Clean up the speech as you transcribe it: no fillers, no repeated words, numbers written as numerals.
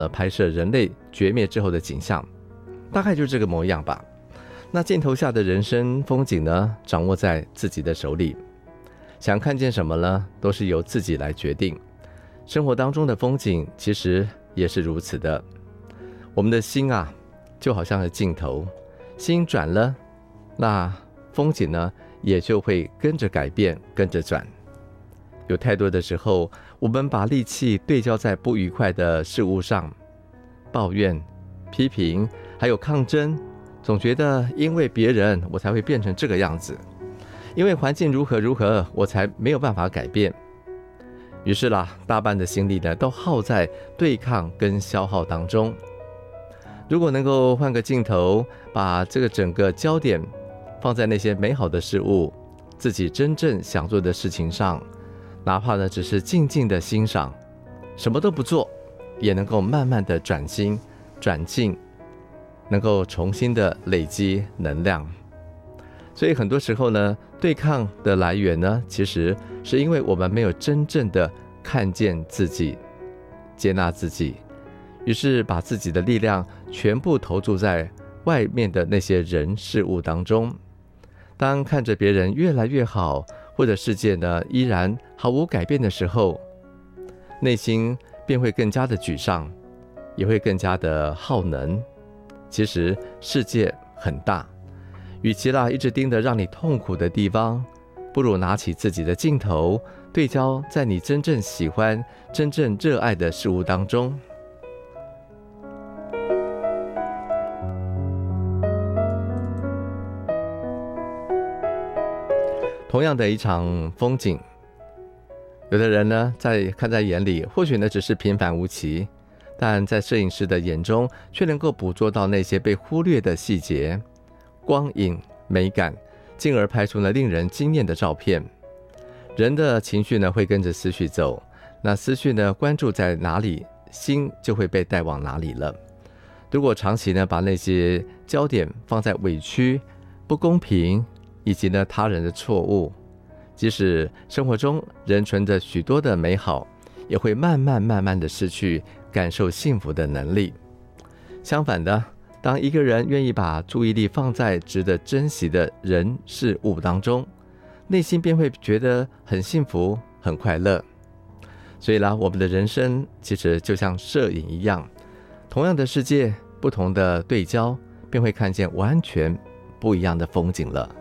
拍摄人类绝灭之后的景象，大概就是这个模样吧。那镜头下的人生风景呢，掌握在自己的手里，想看见什么呢，都是由自己来决定。生活当中的风景其实也是如此的，我们的心啊，就好像是镜头，心转了，那风景呢，也就会跟着改变，跟着转。有太多的时候，我们把力气对焦在不愉快的事物上，抱怨、批评，还有抗争，总觉得因为别人我才会变成这个样子，因为环境如何我才没有办法改变。于是啦，大半的心力呢都耗在对抗跟消耗当中。如果能够换个镜头，把这个整个焦点放在那些美好的事物，自己真正想做的事情上，哪怕呢只是静静的欣赏，什么都不做，也能够慢慢的转心转境，能够重新的累积能量。所以很多时候呢，对抗的来源呢，其实是因为我们没有真正的看见自己，接纳自己，于是把自己的力量全部投注在外面的那些人事物当中。当看着别人越来越好，或者世界呢依然毫无改变的时候，内心便会更加的沮丧，也会更加的耗能。其实世界很大，与其一直盯着让你痛苦的地方，不如拿起自己的镜头，对焦在你真正喜欢、真正热爱的事物当中。同样的一场风景，有的人呢看在眼里，或许呢只是平凡无奇，但在摄影师的眼中，却能够捕捉到那些被忽略的细节、光影、美感，进而拍出了令人惊艳的照片。人的情绪呢会跟着思绪走，那思绪呢关注在哪里，心就会被带往哪里了。如果长期呢把那些焦点放在委屈、不公平以及呢他人的错误，即使生活中仍存着许多的美好，也会慢慢的失去感受幸福的能力。相反的，当一个人愿意把注意力放在值得珍惜的人事物当中，内心便会觉得很幸福、很快乐。所以啦，我们的人生其实就像摄影一样，同样的世界，不同的对焦，便会看见完全不一样的风景了。